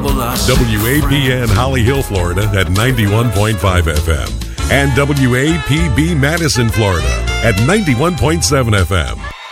trouble us. WAPN Holly Hill, Florida at 91.5 FM. And WAPB Madison, Florida at 91.7 FM.